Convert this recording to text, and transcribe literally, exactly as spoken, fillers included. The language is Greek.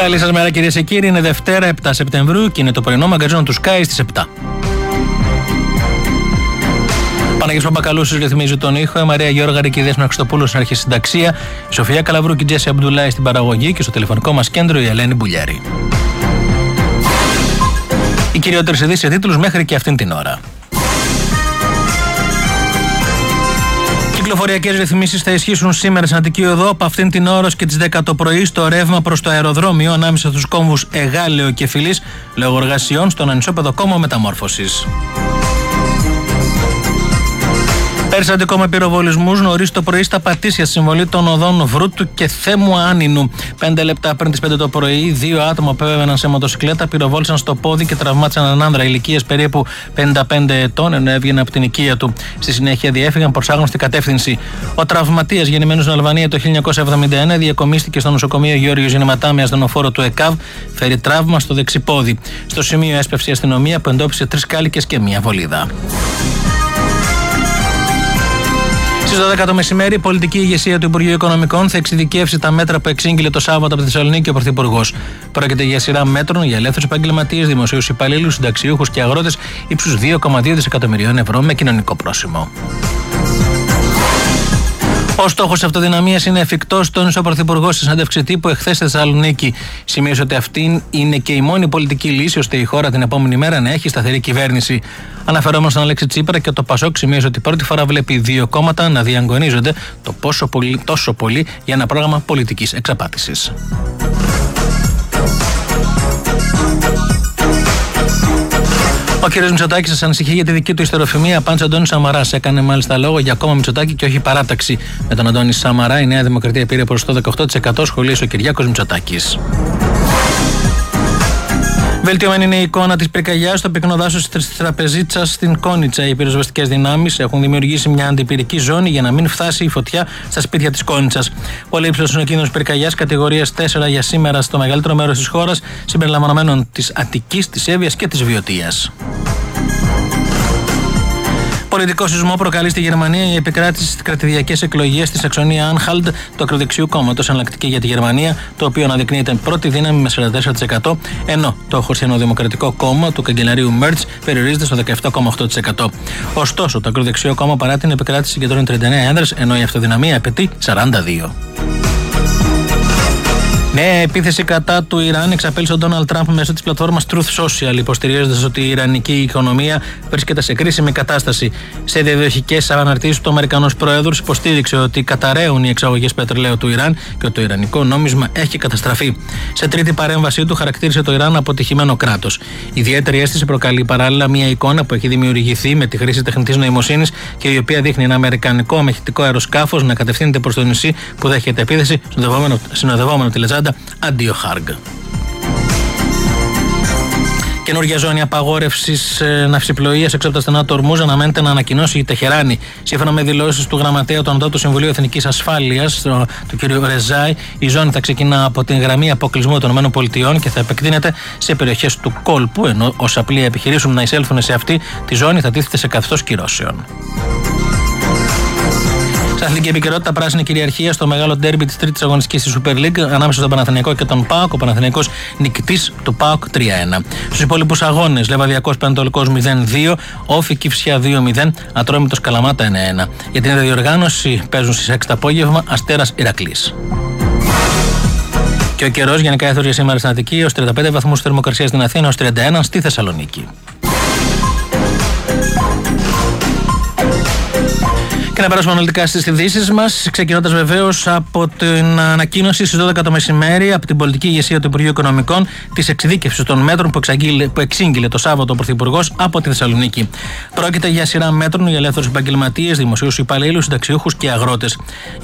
Καλή σας μέρα, κυρίες και κύριοι. Είναι Δευτέρα, επτά Σεπτεμβρίου και είναι το πρωινό μαγκαζίνο του Sky στις επτά. Παναγιώτης Παπακαλούσης ρυθμίζει τον ήχο, η Μαρία Γιώργαρη και η Δέσποινα Χριστοπούλου στην αρχισυνταξία, η Σοφία Καλαβρού και η Τζέσι Αμπντουλάη στην παραγωγή και στο τηλεφωνικό μας κέντρο η Ελένη Μπουλιάρη. Οι κυριότερες ειδήσεις σε τίτλους μέχρι και αυτήν την ώρα. Κυκλοφοριακές ρυθμίσεις θα ισχύσουν σήμερα στην Αττική Οδό από αυτήν την ώρα και τις δέκα το πρωί στο ρεύμα προς το αεροδρόμιο ανάμεσα στους κόμβους Εγάλεο και Φιλής λόγω εργασιών στον ανισόπεδο κόμμα μεταμόρφωσης. Πέρσι αντικόμμα πυροβολισμούς νωρίς το πρωί στα Πατήσια στη συμβολή των οδών Βρούτου και Θέμου Άνινου. Πέντε λεπτά πριν τις πέντε το πρωί, δύο άτομα που έβαιναν σε μοτοσυκλέτα πυροβόλησαν στο πόδι και τραυμάτισαν έναν άνδρα ηλικίας περίπου πενήντα πέντε ετών, ενώ έβγαινε από την οικία του. Στη συνέχεια διέφυγαν προς άγνωστη κατεύθυνση. Ο τραυματίας, γεννημένος στην Αλβανία το χίλια εννιακόσια εβδομήντα ένα, διακομίστηκε στο νοσοκομείο Γεώργιος Γεννηματά με ασθενοφόρο του ΕΚΑΒ, φέρει τραύμα στο δεξιπόδι. Στο σημείο έσπευσε η αστυνομία που εντόπισε τρεις κάλικες και μία βολίδα. Στις δώδεκα το μεσημέρι, η πολιτική ηγεσία του Υπουργείου Οικονομικών θα εξειδικεύσει τα μέτρα που εξήγηλε το Σάββατο από τη Θεσσαλονίκη ο Πρωθυπουργός. Πρόκειται για σειρά μέτρων για ελεύθερους επαγγελματίες, δημοσίους υπαλλήλους, συνταξιούχους και αγρότες ύψους δύο κόμμα δύο δισεκατομμυρίων ευρώ με κοινωνικό πρόσημο. Ο στόχος αυτοδυναμίας είναι εφικτός, τόνισε ο Πρωθυπουργός στη συνέντευξη τύπου εχθές στη Θεσσαλονίκη. Σημείωσε ότι αυτή είναι και η μόνη πολιτική λύση ώστε η χώρα την επόμενη μέρα να έχει σταθερή κυβέρνηση. Αναφερόμενος στον Αλέξη Τσίπρα και το Πασόκ, σημείωσε ότι πρώτη φορά βλέπει δύο κόμματα να διαγωνίζονται το πόσο πολύ, τόσο πολύ για ένα πρόγραμμα πολιτικής εξαπάτησης. Ο κ. Μητσοτάκης σας ανησυχεί για τη δική του ιστεροφημία, απάντησε ο Αντώνης Σαμαράς. Έκανε μάλιστα λόγο για κόμμα Μητσοτάκη και όχι παράταξη. Με τον Αντώνη Σαμαρά η Νέα Δημοκρατία πήρε ποσοστό δεκαοκτώ τοις εκατό, σχολίασε ο Κυριάκος Μητσοτάκης. Βελτιωμένη είναι η εικόνα της πυρκαγιάς στο πυκνό δάσος της Τραπεζίτσας στην Κόνιτσα. Οι πυροσβεστικές δυνάμεις έχουν δημιουργήσει μια αντιπυρική ζώνη για να μην φτάσει η φωτιά στα σπίτια της Κόνιτσας. Πολύ ύψηλος είναι ο κίνδυνος πυρκαγιάς κατηγορίας τέσσερα για σήμερα στο μεγαλύτερο μέρος της χώρας, συμπεριλαμβανομένων της Αττικής, της Εύβοιας και της Βιωτίας. Πολιτικό σεισμό προκαλεί στη Γερμανία η επικράτηση στις κρατηδιακές εκλογές στη Σαξονία Άνχαλντ του ακροδεξιού κόμματος Εναλλακτική για τη Γερμανία, το οποίο αναδεικνύεται πρώτη δύναμη με σαράντα τέσσερα τοις εκατό, ενώ το χριστιανοδημοκρατικό κόμμα του καγκελαρίου Μέρτς περιορίζεται στο δεκαεπτά κόμμα οκτώ τοις εκατό. Ωστόσο, το ακροδεξιό κόμμα παρά την επικράτηση συγκεντρώνει τριάντα εννέα έδρες, ενώ η αυτοδυναμία απαιτεί σαράντα δύο. Νέα επίθεση κατά του Ιράν εξαπέλυσε ο Ντόναλντ Τραμπ μέσω της πλατφόρμας Truth Social, υποστηρίζοντας ότι η ιρανική οικονομία βρίσκεται σε κρίσιμη κατάσταση. Σε διαδοχικές αναρτήσεις του Αμερικανός Πρόεδρος υποστήριξε ότι καταραίουν οι εξαγωγές πετρελαίου του Ιράν και ότι το ιρανικό νόμισμα έχει καταστραφεί. Σε τρίτη παρέμβασή του χαρακτήρισε το Ιράν αποτυχημένο κράτος. Ιδιαίτερη αίσθηση προκαλεί παράλληλα μια εικόνα που έχει δημιουργηθεί με τη χρήση τεχνητής νοημοσύνης και η οποία δείχνει ένα αμερικανικό αμαχητικό αεροσκάφος να κατευθύνεται προς το νησί που δέχεται επίθεση, συνοδευόμενο τη λεζάντα Αντίο Χάργκ. Καινούργια ζώνη απαγόρευσης ναυσιπλοείας έξω από τα στενά του Ορμούζ αναμένεται να ανακοινώσει η Τεχεράνη. Σύμφωνα με δηλώσεις του Γραμματέα του Ανωτάτου Συμβουλίου Εθνικής Ασφάλειας, του κ. Ρεζάη, η ζώνη θα ξεκινά από την γραμμή αποκλεισμού των ΗΠΑ και θα επεκτείνεται σε περιοχές του κόλπου, ενώ όσα πλοία επιχειρήσουν να εισέλθουν σε αυτή τη ζώνη θα τίθεται σε καθεστώς κυρώσεων. Στην αθλητική επικαιρότητα, πράσινη κυριαρχία στο μεγάλο ντέρμπι της τρίτης αγωνιστικής της Super League ανάμεσα στον Παναθηναϊκό και τον ΠΑΟΚ. Ο Παναθηναϊκός νικητής του ΠΑΟΚ τρία ένα. Στους υπόλοιπους αγώνες, Λεβαδιακός Πανετολικός μηδέν δύο, Όφη Κηφισιά δύο μηδέν, Ατρόμητος Καλαμάτα ένα ένα. Για την διοργάνωση παίζουν στις έξι το απόγευμα Αστέρας Ηρακλής. Και ο καιρός γενικά έθωσε για σήμερα στην Αττική ως τριάντα πέντε βαθμούς θερμοκρασία στην Αθήνα, ως τριάντα ένα στη Θεσσαλονίκη. Και να περάσουμε αναλυτικά στις ειδήσεις μας, ξεκινώντας βεβαίως από την ανακοίνωση στις δώδεκα το μεσημέρι από την πολιτική ηγεσία του Υπουργείου Οικονομικών της εξειδίκευσης των μέτρων που, που εξήγηλε το Σάββατο ο Πρωθυπουργός από τη Θεσσαλονίκη. Πρόκειται για σειρά μέτρων για ελεύθερους επαγγελματίες, δημοσίους υπαλλήλους, συνταξιούχους και αγρότες.